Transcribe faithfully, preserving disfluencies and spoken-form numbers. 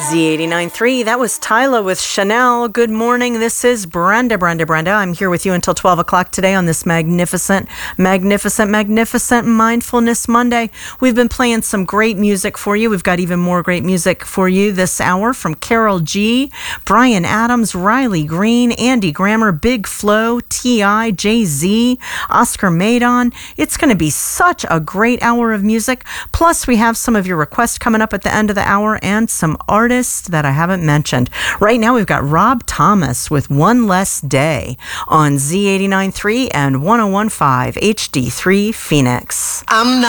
Z eighty-nine point three, that was Tyla with Chanel. Good morning, this is Brenda, Brenda, Brenda. I'm here with you until twelve o'clock today on this magnificent, magnificent, magnificent Mindfulness Monday. We've been playing some great music for you. We've got even more great music for you this hour from Carol G, Bryan Adams, Riley Green, Andy Grammer, Big Flo, T I, Jay-Z, Oscar Maydon. It's going to be such a great hour of music. Plus, we have some of your requests coming up at the end of the hour and some artists that I haven't mentioned. Right now, we've got Rob Thomas with One Less Day on Z eighty-nine point three and one oh one point five H D three Phoenix. I'm not